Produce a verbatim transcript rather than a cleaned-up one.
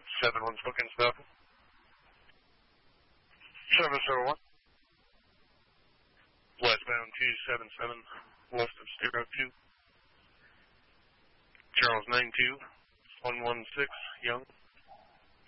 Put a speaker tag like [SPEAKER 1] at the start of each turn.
[SPEAKER 1] seven one spoken stop. seven zero one. Westbound two seven seven, west of zero two. Charles nine two one one six, Young.